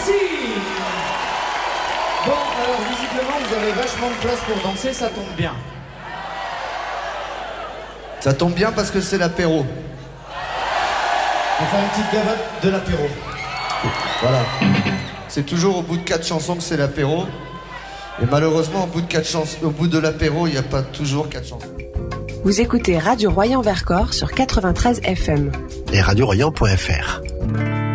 Merci. Bon, alors visiblement vous avez vachement de place pour danser, ça tombe bien. Ça tombe bien parce que c'est l'apéro. On va faire une petite gavotte de l'apéro. Voilà. C'est toujours au bout de 4 chansons que c'est l'apéro. Et malheureusement, au bout de l'apéro, il n'y a pas toujours 4 chansons. Vous écoutez Radio Royan Vercors sur 93 FM. Et radioroyan.fr.